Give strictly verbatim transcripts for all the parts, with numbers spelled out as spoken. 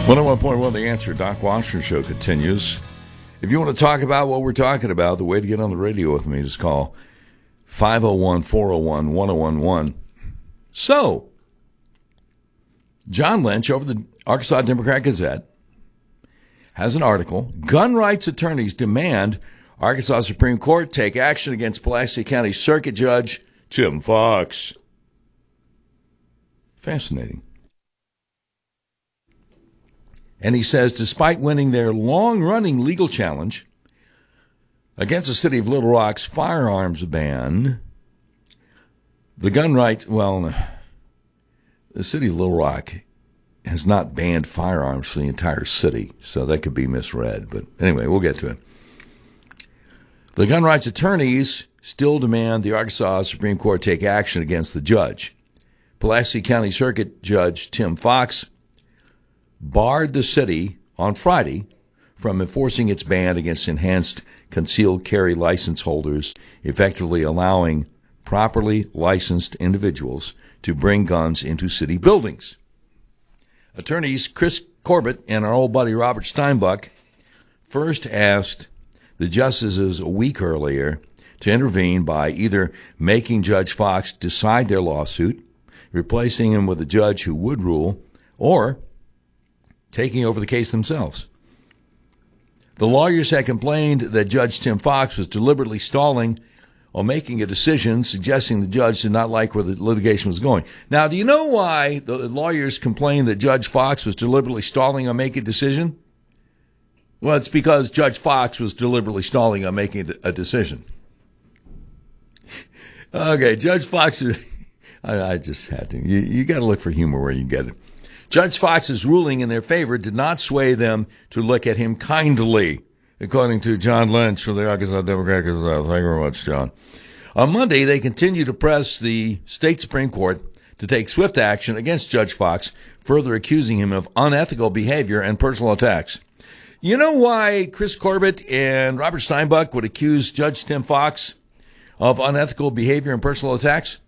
one oh one point one The Answer. Doc Washington Show continues. If you want to talk about what we're talking about, the way to get on the radio with me is call five oh one, four oh one, one oh one one. So, John Lynch over the Arkansas Democrat Gazette has an article. Gun rights attorneys demand Arkansas Supreme Court take action against Pulaski County Circuit Judge Tim Fox. Fascinating. And he says, despite winning their long-running legal challenge against the city of Little Rock's firearms ban, the gun rights, well, the city of Little Rock has not banned firearms for the entire city, so that could be misread. But anyway, we'll get to it. The gun rights attorneys still demand the Arkansas Supreme Court take action against the judge. Pulaski County Circuit Judge Tim Fox barred the city on Friday from enforcing its ban against enhanced concealed carry license holders, effectively allowing properly licensed individuals to bring guns into city buildings. Attorneys Chris Corbett and our old buddy Robert Steinbuck first asked the justices a week earlier to intervene by either making Judge Fox decide their lawsuit, replacing him with a judge who would rule, or taking over the case themselves. The lawyers had complained that Judge Tim Fox was deliberately stalling on making a decision, suggesting the judge did not like where the litigation was going. Now, do you know why the lawyers complained that Judge Fox was deliberately stalling on making a decision? Well, it's because Judge Fox was deliberately stalling on making a decision. Okay, Judge Fox, I, I just had to. You, you got to look for humor where you get it. Judge Fox's ruling in their favor did not sway them to look at him kindly, according to John Lynch from the Arkansas Democrat Gazette. Thank you very much, John. On Monday, they continued to press the state Supreme Court to take swift action against Judge Fox, further accusing him of unethical behavior and personal attacks. You know why Chris Corbett and Robert Steinbuck would accuse Judge Tim Fox of unethical behavior and personal attacks?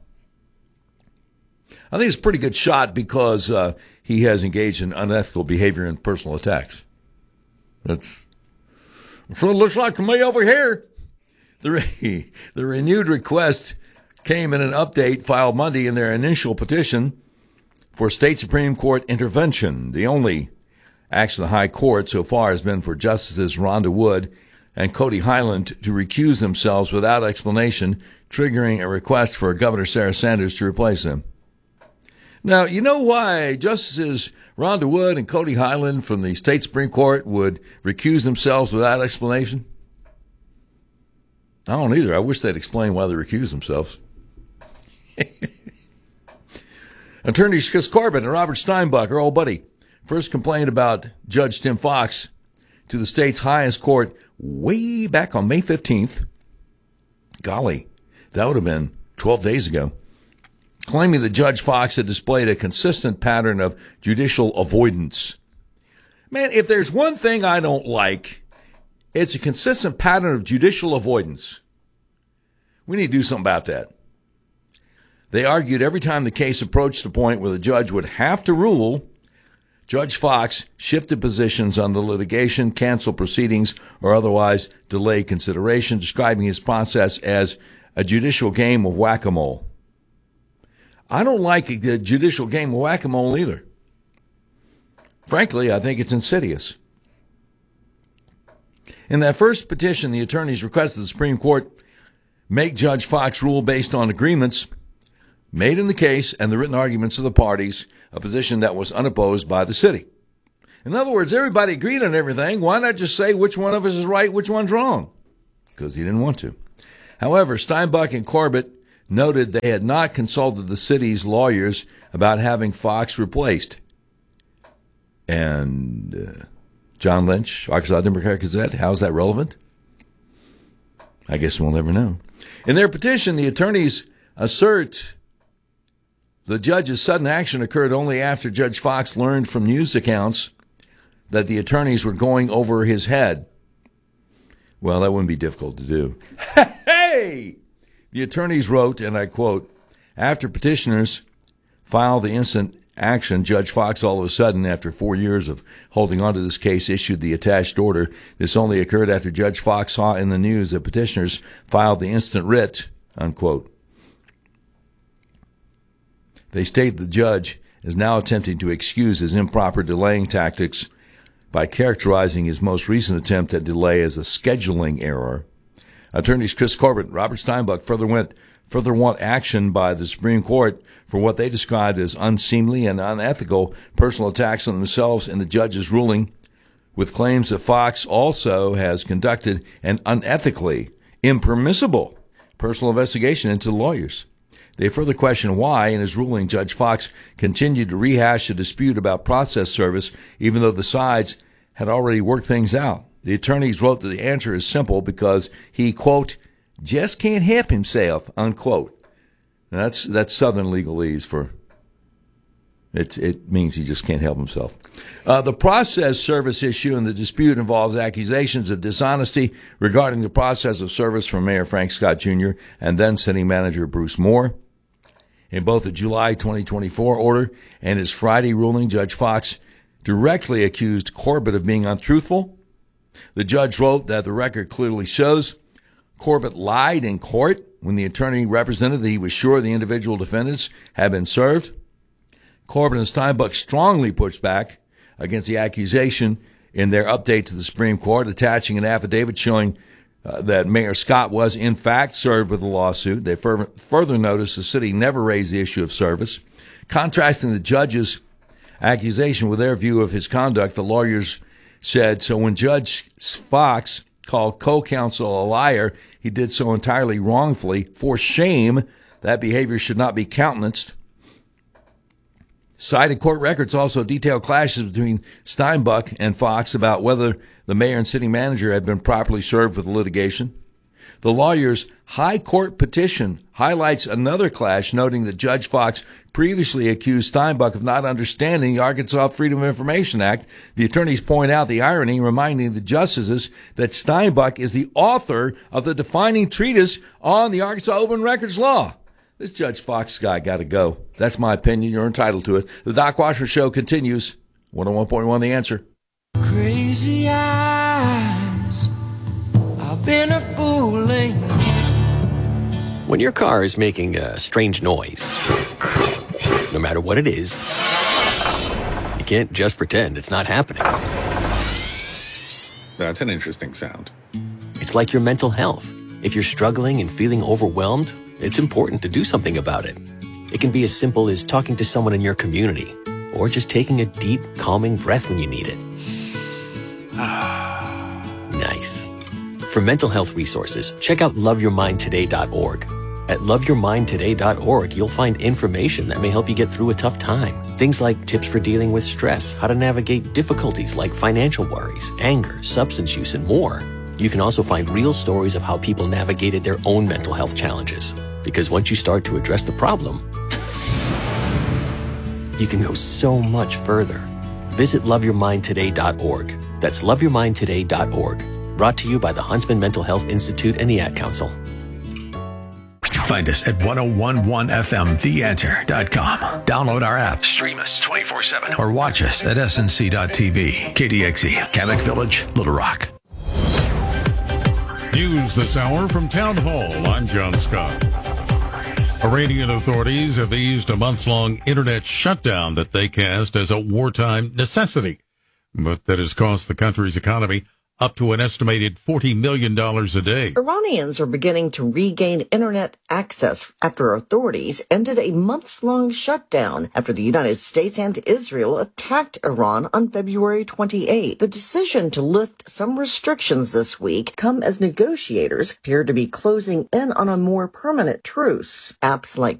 I think it's a pretty good shot because uh, he has engaged in unethical behavior and personal attacks. That's, that's what it looks like to me over here. The, re- the renewed request came in an update filed Monday in their initial petition for state Supreme Court intervention. The only action of the High Court so far has been for Justices Rhonda Wood and Cody Highland to recuse themselves without explanation, triggering a request for Governor Sarah Sanders to replace them. Now, you know why Justices Rhonda Wood and Cody Highland from the state Supreme Court would recuse themselves without explanation? I don't either. I wish they'd explain why they recuse themselves. Attorneys Chris Corbett and Robert Steinbuck, our old buddy, first complained about Judge Tim Fox to the state's highest court way back on May fifteenth. Golly, that would have been twelve days ago. Claiming that Judge Fox had displayed a consistent pattern of judicial avoidance. Man, if there's one thing I don't like, it's a consistent pattern of judicial avoidance. We need to do something about that. They argued every time the case approached the point where the judge would have to rule, Judge Fox shifted positions on the litigation, canceled proceedings, or otherwise delayed consideration, describing his process as a judicial game of whack-a-mole. I don't like the judicial game of whack-a-mole either. Frankly, I think it's insidious. In that first petition, the attorneys requested the Supreme Court make Judge Fox rule based on agreements made in the case and the written arguments of the parties, a position that was unopposed by the city. In other words, everybody agreed on everything. Why not just say which one of us is right, which one's wrong? Because he didn't want to. However, Steinbuck and Corbett noted they had not consulted the city's lawyers about having Fox replaced. And uh, John Lynch, Arkansas Democrat Gazette, how is that relevant? I guess we'll never know. In their petition, the attorneys assert the judge's sudden action occurred only after Judge Fox learned from news accounts that the attorneys were going over his head. Well, that wouldn't be difficult to do. Hey! The attorneys wrote, and I quote, after petitioners filed the instant action. Judge Fox, all of a sudden, after four years of holding on to this case, issued the attached order. This only occurred after Judge Fox saw in the news that petitioners filed the instant writ, unquote. They state the judge is now attempting to excuse his improper delaying tactics by characterizing his most recent attempt at delay as a scheduling error. Attorneys Chris Corbett and Robert Steinbuch further went further want action by the Supreme Court for what they described as unseemly and unethical personal attacks on themselves in the judge's ruling, with claims that Fox also has conducted an unethically impermissible personal investigation into lawyers. They further question why, in his ruling, Judge Fox continued to rehash a dispute about process service, even though the sides had already worked things out. The attorneys wrote that the answer is simple because he, quote, just can't help himself, unquote. Now that's that's Southern legalese for it. It means he just can't help himself. Uh, the process service issue in the dispute involves accusations of dishonesty regarding the process of service from Mayor Frank Scott Junior and then City Manager Bruce Moore. In both the July twenty twenty-four order and his Friday ruling, Judge Fox directly accused Corbett of being untruthful. The judge wrote that the record clearly shows Corbett lied in court when the attorney represented that he was sure the individual defendants had been served. Corbett and Steinbuch strongly pushed back against the accusation in their update to the Supreme Court, attaching an affidavit showing uh, that Mayor Scott was, in fact, served with a lawsuit. They fur- further noticed the city never raised the issue of service. Contrasting the judge's accusation with their view of his conduct, the lawyers said, so when Judge Fox called co-counsel a liar, he did so entirely wrongfully. For shame, that behavior should not be countenanced. Cited court records also detail clashes between Steinbuch and Fox about whether the mayor and city manager had been properly served with the litigation. The lawyer's high court petition highlights another clash, noting that Judge Fox previously accused Steinbuch of not understanding the Arkansas Freedom of Information Act. The attorneys point out the irony, reminding the justices that Steinbuch is the author of the defining treatise on the Arkansas Open Records Law. This Judge Fox guy got to go. That's my opinion. You're entitled to it. The Doc Washer Show continues. one oh one point one The Answer. Crazy eyes, I've been a fooling. When your car is making a strange noise, no matter what it is, you can't just pretend it's not happening. That's an interesting sound. It's like your mental health. If you're struggling and feeling overwhelmed, it's important to do something about it. It can be as simple as talking to someone in your community, or just taking a deep, calming breath when you need it. Nice. For mental health resources, check out love your mind today dot org. At love your mind today dot org, you'll find information that may help you get through a tough time. Things like tips for dealing with stress, how to navigate difficulties like financial worries, anger, substance use, and more. You can also find real stories of how people navigated their own mental health challenges. Because once you start to address the problem, you can go so much further. Visit love your mind today dot org. That's love your mind today dot org. Brought to you by the Huntsman Mental Health Institute and the Ad Council. Find us at ten eleven F M the answer dot com. Download our app, stream us twenty-four seven, or watch us at S N C dot T V. K D X E, Kamek Village, Little Rock. News this hour from Town Hall. I'm John Scott. Iranian authorities have eased a months-long internet shutdown that they cast as a wartime necessity, but that has cost the country's economy up to an estimated forty million dollars a day. Iranians are beginning to regain internet access after authorities ended a months-long shutdown after the United States and Israel attacked Iran on February twenty-eighth. The decision to lift some restrictions this week come as negotiators appear to be closing in on a more permanent truce. Apps like